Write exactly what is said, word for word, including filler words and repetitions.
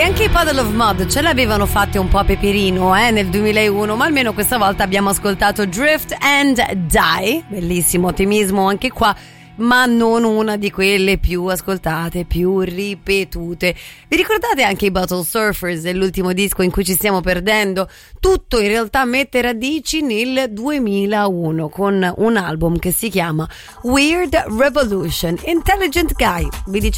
anche i Puddle of Mudd ce l'avevano fatte un po' a peperino eh, nel duemilauno, ma almeno questa volta abbiamo ascoltato Drift and Die, bellissimo ottimismo anche qua, ma non una di quelle più ascoltate, più ripetute. Vi ricordate anche i Bottle Surfers dell'ultimo disco in cui ci stiamo perdendo? Tutto in realtà mette radici nel duemilauno con un album che si chiama Weird Revolution. Intelligent Guy, vi dice